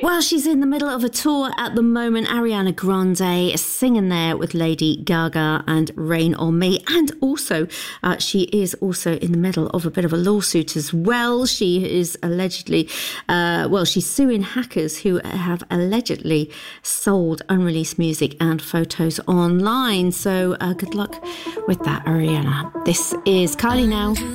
Well, she's in the middle of a tour at the moment. Ariana Grande singing there with Lady Gaga and Rain on Me. And also, she is also in the middle of a bit of a lawsuit as well. She is allegedly, she's suing hackers who have allegedly sold unreleased music and photos online. So good luck with that, Ariana. This is Kylie now.